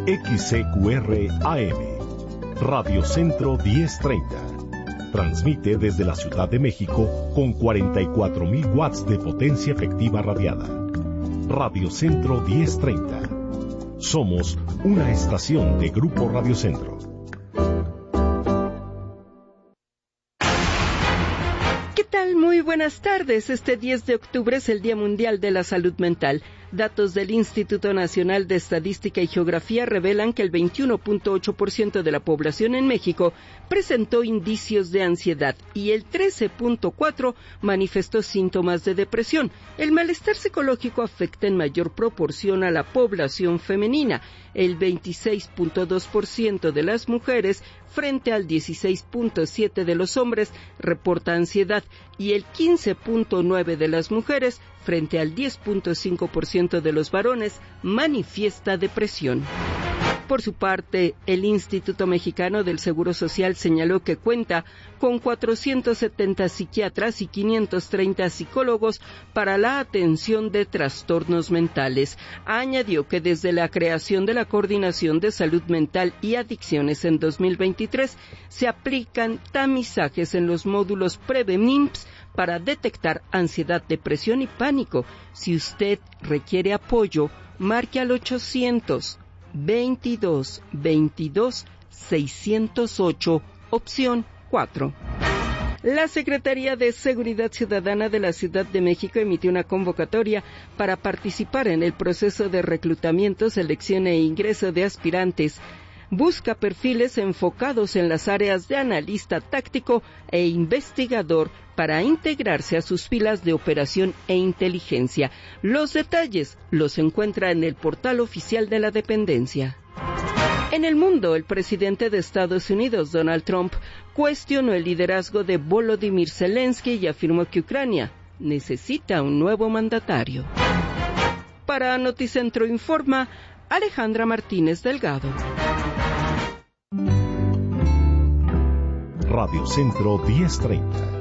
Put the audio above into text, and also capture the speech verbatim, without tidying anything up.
X C Q R A M, Radio Centro diez treinta. Transmite desde la Ciudad de México con cuarenta y cuatro mil watts de potencia efectiva radiada. Radio Centro diez treinta. Somos una estación de Grupo Radio Centro. ¿Qué tal? Muy buenas tardes. Este diez de octubre es el Día Mundial de la Salud Mental. Datos del Instituto Nacional de Estadística y Geografía revelan que el veintiuno punto ocho por ciento de la población en México presentó indicios de ansiedad y el trece punto cuatro por ciento manifestó síntomas de depresión. El malestar psicológico afecta en mayor proporción a la población femenina. El veintiséis punto dos por ciento de las mujeres frente al dieciséis punto siete por ciento de los hombres reporta ansiedad y el quince punto nueve por ciento de las mujeres frente al diez punto cinco por ciento de los varones manifiesta depresión. Por su parte, el Instituto Mexicano del Seguro Social señaló que cuenta con cuatrocientos setenta psiquiatras y quinientos treinta psicólogos para la atención de trastornos mentales. Añadió que desde la creación de la Coordinación de Salud Mental y Adicciones en dos mil veintitrés se aplican tamizajes en los módulos PREVE-MIMPS para detectar ansiedad, depresión y pánico. Si usted requiere apoyo, marque al ochocientos veintidós veintidós seiscientos ocho, opción cuatro. La Secretaría de Seguridad Ciudadana de la Ciudad de México emitió una convocatoria para participar en el proceso de reclutamiento, selección e ingreso de aspirantes. Busca perfiles enfocados en las áreas de analista táctico e investigador para integrarse a sus filas de operación e inteligencia. Los detalles los encuentra en el portal oficial de la dependencia. En el mundo, el presidente de Estados Unidos, Donald Trump, cuestionó el liderazgo de Volodymyr Zelensky y afirmó que Ucrania necesita un nuevo mandatario. Para Noticentro Informa, Alejandra Martínez Delgado. Radio Centro diez treinta.